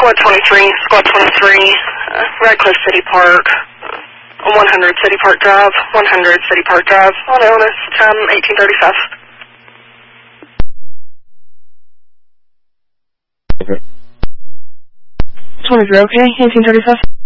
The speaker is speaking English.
Squad 23, Radcliffe City Park, 100 City Park Drive, 100 City Park Drive, on illness, time 1835. Okay. 23, okay, 1835.